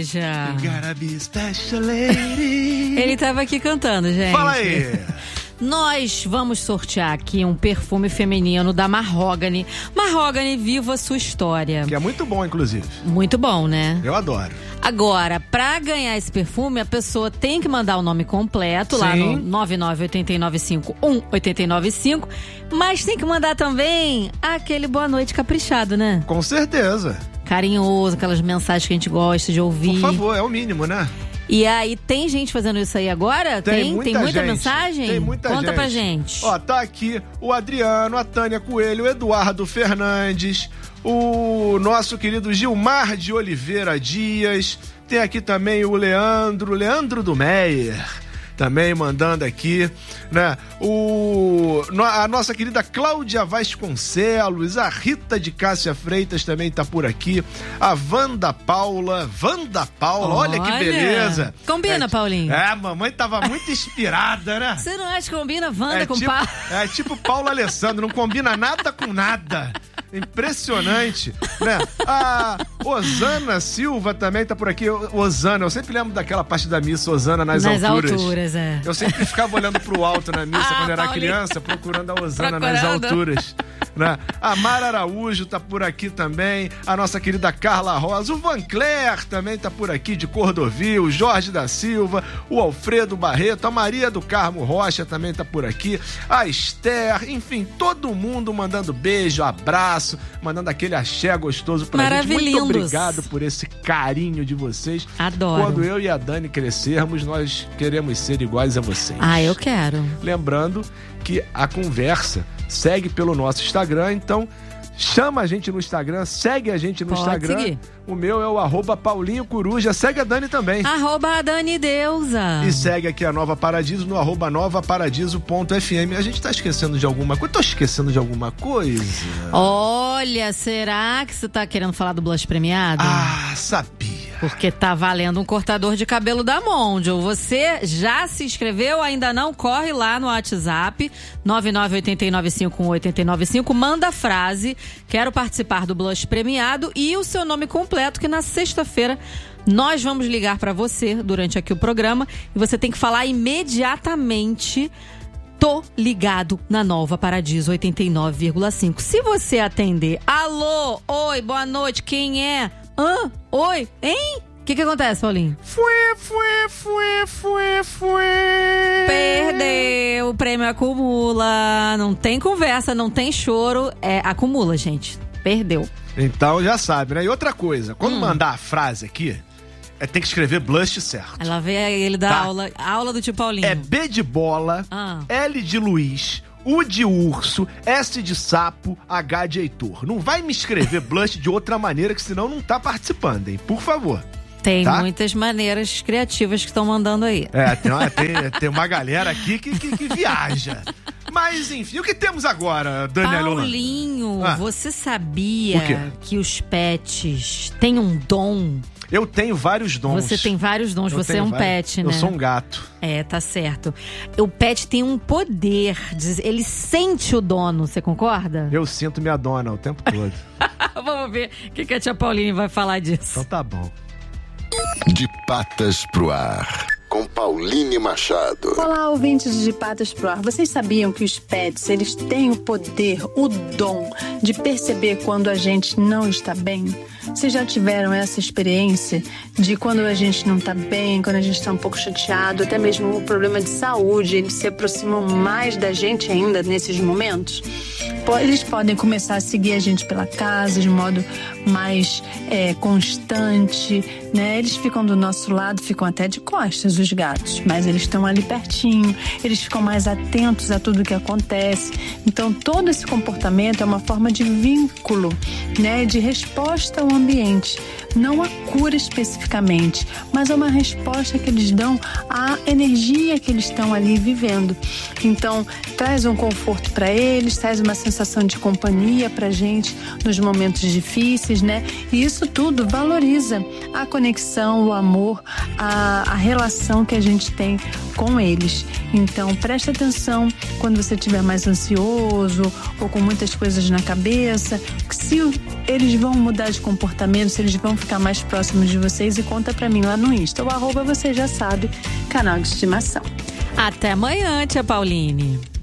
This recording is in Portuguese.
Coruja. Gotta be special lady. Ele tava aqui cantando, gente. Fala aí. Nós vamos sortear aqui um perfume feminino da Mahogany. Mahogany, viva a sua história. Que é muito bom, inclusive. Muito bom, né? Eu adoro. Agora, pra ganhar esse perfume, a pessoa tem que mandar o nome completo. Sim. Lá no 998951895. Mas tem que mandar também aquele boa noite caprichado, né? Com certeza. Carinhoso, aquelas mensagens que a gente gosta de ouvir. Por favor, é o mínimo, né? E aí, tem gente fazendo isso aí agora? Tem muita mensagem? Tem muita gente. Conta pra gente. Ó, tá aqui o Adriano, a Tânia Coelho, o Eduardo Fernandes, o nosso querido Gilmar de Oliveira Dias. Tem aqui também o Leandro do Meyer. Também mandando aqui, né? A nossa querida Cláudia Vasconcelos, a Rita de Cássia Freitas também tá por aqui. A Wanda Paula, olha que beleza. Combina, Paulinho. A mamãe tava muito inspirada, né? Você não acha que combina Wanda com Paulo? É tipo Paulo Alessandro, não combina nada com nada. Impressionante, né? A Osana Silva também tá por aqui. Osana, eu sempre lembro daquela parte da missa, Osana nas alturas, é. Eu sempre ficava olhando pro alto na missa quando era criança, procurando a Osana nas alturas, né? A Mara Araújo tá por aqui também, a nossa querida Carla Rosa, o Van Cler também tá por aqui, de Cordovil, o Jorge da Silva, o Alfredo Barreto, a Maria do Carmo Rocha também tá por aqui, a Esther, enfim, todo mundo mandando beijo, abraço, mandando aquele axé gostoso pra gente. Muito obrigado por esse carinho de vocês. Adoro. Quando eu e a Dani crescermos, nós queremos ser iguais a vocês. Ah, eu quero. Lembrando que a conversa segue pelo nosso Instagram, então chama a gente no Instagram, segue a gente no Instagram. Seguir. O meu é o @Paulinho Coruja. Segue a Dani também. @DaniDeusa. E segue aqui a Nova Paradiso no @novaparadiso.fm. A gente tá esquecendo de alguma coisa? Tô esquecendo de alguma coisa? Olha, será que você tá querendo falar do blush premiado? Ah, sabia. Porque tá valendo um cortador de cabelo da Mondial. Você já se inscreveu? Ainda não? Corre lá no WhatsApp 998951895. Manda a frase: quero participar do blush premiado e o seu nome completo, que na sexta-feira nós vamos ligar pra você durante aqui o programa e você tem que falar imediatamente: tô ligado na Nova Paradiso 89,5. Se você atender: alô, oi, boa noite, quem é? Oi, hein? O que acontece, Paulinho? Perdeu, o prêmio acumula. Não tem conversa, não tem choro, acumula, gente. Perdeu. Então já sabe, né? E outra coisa, quando mandar a frase aqui, tem que escrever blush certo. Ela vê ele da aula do tio Paulinho. É B de bola, L de Luiz, U de urso, S de sapo, H de Heitor. Não vai me escrever blush de outra maneira, que senão não tá participando, hein? Por favor. Tem muitas maneiras criativas que estão mandando aí. Tem uma galera aqui que viaja. Mas, enfim, o que temos agora, Daniela? Paulinho, você sabia que os pets têm um dom? Eu tenho vários dons. Você tem vários dons, você é um pet, né? Eu sou um gato. Tá certo. O pet tem um poder, ele sente o dono, você concorda? Eu sinto minha dona o tempo todo. Vamos ver o que a tia Paulinha vai falar disso. Então tá bom. De Patas pro Ar, com Pauline Machado. Olá, ouvintes de Patas pro Ar. Vocês sabiam que os pets, eles têm o poder, o dom de perceber quando a gente não está bem? Vocês já tiveram essa experiência de quando a gente não está bem, quando a gente está um pouco chateado, até mesmo um problema de saúde, eles se aproximam mais da gente ainda nesses momentos? Eles podem começar a seguir a gente pela casa de modo mais constante, né? Eles ficam do nosso lado, ficam até de costas, os gatos, mas eles estão ali pertinho, eles ficam mais atentos a tudo que acontece. Então, todo esse comportamento é uma forma de vínculo, né? De resposta ao ambiente. Não a cura especificamente, mas é uma resposta que eles dão à energia que eles estão ali vivendo. Então, traz um conforto para eles, traz uma sensação de companhia pra gente nos momentos difíceis, né? E isso tudo valoriza a conexão, o amor, a relação que a gente tem com eles. Então, preste atenção quando você estiver mais ansioso ou com muitas coisas na cabeça, se eles vão mudar de comportamento, se eles vão ficar mais próximos de vocês, e conta pra mim lá no Insta. O @ você já sabe, canal de estimação. Até amanhã, tia Pauline.